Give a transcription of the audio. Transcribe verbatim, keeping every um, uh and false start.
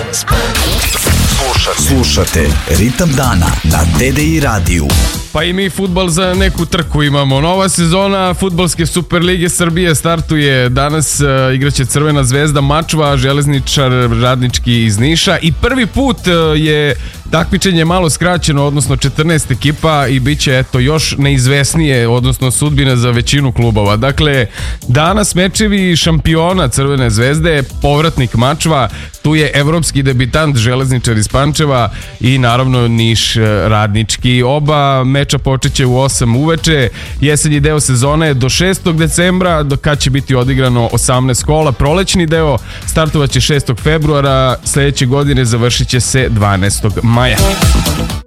Slušate, slušate Ritam dana na D D I radiju. Pa i mi fudbal za neku trku imamo. Nova sezona fudbalske Super lige Srbije startuje. Danas uh, igraće Crvena zvezda Mačva, Železničar Radnički iz Niša i prvi put uh, je takmičenje malo skraćeno, odnosno četrnaest ekipa i bit će eto još neizvesnije, odnosno sudbine za većinu klubova. Dakle, danas mečevi šampiona Crvene zvezde, povratnik Mačva, tu je evropski debitant Železničar iz Pančeva i naravno Niš Radnički. Oba meča počeće u osam uveče. Jesenji deo sezone je do šestog decembra, do kad će biti odigrano osamnaest kola. Prolećni deo startovaće šestog februara, sledeće godine završit će se dvanaestog maja.